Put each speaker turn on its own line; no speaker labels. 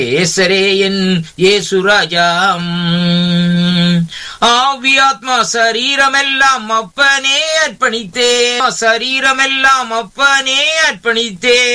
ஏசரே என் ஏசுராஜாம். ஆவி ஆத்மா சரீரமெல்லாம் அப்பனே அர்ப்பணித்தே, சரீரமெல்லாம் அப்பனே அர்ப்பணித்தே.